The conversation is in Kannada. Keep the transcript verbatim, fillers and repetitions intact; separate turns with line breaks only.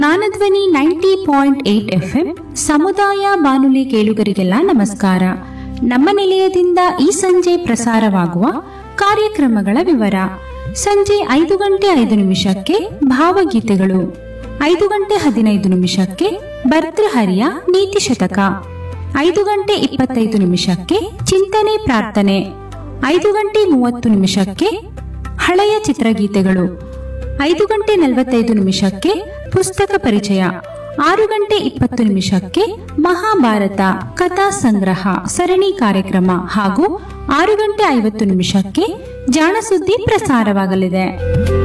Jnanadhwani ninety point eight FM ಸಮುದಾಯ ಬಾನುಲಿ ಕೇಳುಗರಿಗೆಲ್ಲ ನಮಸ್ಕಾರ. ನಮ್ಮ ನಿಲಯದಿಂದ ಈ ಸಂಜೆ ಪ್ರಸಾರವಾಗುವ ಕಾರ್ಯಕ್ರಮಗಳ ವಿವರ. ಸಂಜೆ ಐದು ಗಂಟೆ ಐದು ನಿಮಿಷಕ್ಕೆ ಭಾವಗೀತೆಗಳು, ಐದು ಗಂಟೆ ಹದಿನೈದು ನಿಮಿಷಕ್ಕೆ ಭರ್ತೃಹರಿಯ ನೀತಿ ಶತಕ, ಐದು ಗಂಟೆ ಇಪ್ಪತ್ತೈದು ನಿಮಿಷಕ್ಕೆ ಚಿಂತನೆ ಪ್ರಾರ್ಥನೆ, ಐದು ಗಂಟೆ ಮೂವತ್ತು ನಿಮಿಷಕ್ಕೆ ಹಳೆಯ ಚಿತ್ರಗೀತೆಗಳು, ಐದು ಗಂಟೆ ನಲವತ್ತೈದು ನಿಮಿಷಕ್ಕೆ ಪುಸ್ತಕ ಪರಿಚಯ, ಆರು ಗಂಟೆ ಇಪ್ಪತ್ತು ನಿಮಿಷಕ್ಕೆ ಮಹಾಭಾರತ ಕಥಾ ಸಂಗ್ರಹ ಸರಣಿ ಕಾರ್ಯಕ್ರಮ ಹಾಗೂ ಆರು ಗಂಟೆ ಐವತ್ತು ನಿಮಿಷಕ್ಕೆ ಜಾಣಸುದ್ದಿ ಪ್ರಸಾರವಾಗಲಿದೆ.